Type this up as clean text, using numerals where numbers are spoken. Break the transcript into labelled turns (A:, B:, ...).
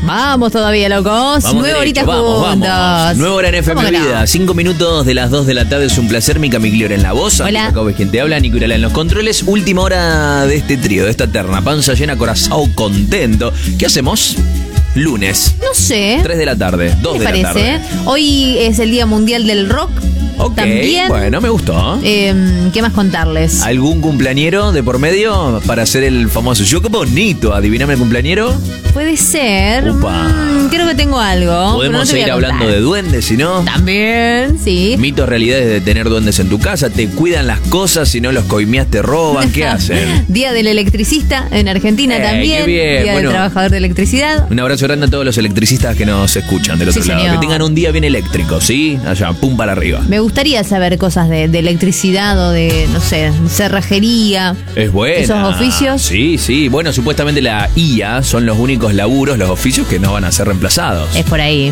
A: Vamos todavía, locos.
B: Vamos
A: 9 horitas
B: derecho,
A: juntos.
B: vamos. 9 horas en FM
A: ¿Cómo que no?
B: Vida. 5 minutos de las 2 de la tarde. Es un placer. Mica Migliore en la voz.
A: Hola.
B: Jacob es quien te habla. Nico Irala en los controles. Última hora de este trío, de esta terna. Panza llena, corazón contento. ¿Qué hacemos? Lunes.
A: No sé.
B: 3 de la tarde. 2
A: ¿Qué
B: de
A: parece?
B: la tarde.
A: Hoy es el Día Mundial del Rock.
B: Ok,
A: También.
B: bueno, me gustó.
A: ¿Qué más contarles?
B: ¿Algún cumpleañero de por medio para hacer el famoso? Yo, qué bonito. Adiviname el cumpleañero.
A: Puede ser.
B: Upa.
A: Creo que tengo algo. pero no
B: Podemos
A: te voy a
B: seguir
A: contar.
B: hablando de duendes, si no.
A: También, sí.
B: Mitos, realidades de tener duendes en tu casa. Te cuidan las cosas, si no los coimeas te roban. ¿Qué hacen?
A: Día del electricista en Argentina también.
B: qué bien.
A: Día
B: Bueno.
A: del trabajador de electricidad.
B: Un abrazo grande a todos los electricistas que nos escuchan del otro
A: Sí,
B: lado.
A: señor.
B: Que tengan un día bien eléctrico, ¿sí? Allá, pum para arriba.
A: Me gustaría saber cosas de electricidad o de, no sé, cerrajería.
B: Es buena.
A: ¿Esos oficios?
B: Sí, sí. Bueno, supuestamente la IA son los únicos laburos, los oficios que no van a ser reemplazados.
A: Es por ahí.